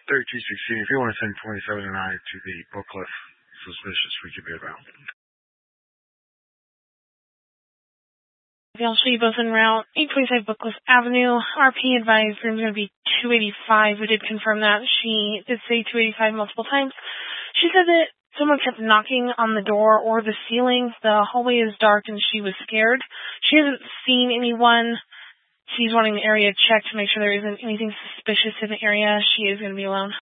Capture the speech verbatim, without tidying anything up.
thirty-two sixteen. If you want to send twenty-seven and I to the Bookcliff Suspicious Freaky Beard Route. I'll show you both en route. eight twenty-five Bookcliff Avenue. R P advised room's going to be two eighty-five. We did confirm that. She did say two eighty-five multiple times. She said that someone kept knocking on the door or the ceiling. The hallway is dark and she was scared. She hasn't seen anyone. She's wanting the area checked to make sure there isn't anything suspicious in the area. She is going to be alone.